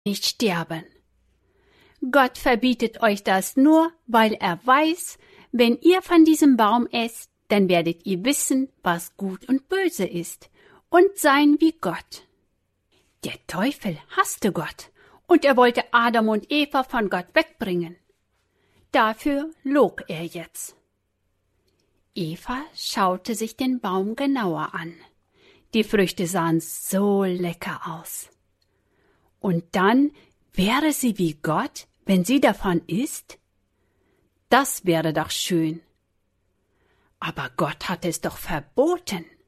nicht sterben. Gott verbietet euch das nur, weil er weiß, wenn ihr von diesem Baum esst, dann werdet ihr wissen, was gut und böse ist und sein wie Gott. Der Teufel hasste Gott und er wollte Adam und Eva von Gott wegbringen. Dafür log er jetzt. Eva schaute sich den Baum genauer an. Die Früchte sahen so lecker aus. Und dann wäre sie wie Gott, wenn sie davon isst? Das wäre doch schön. Aber Gott hatte es doch verboten.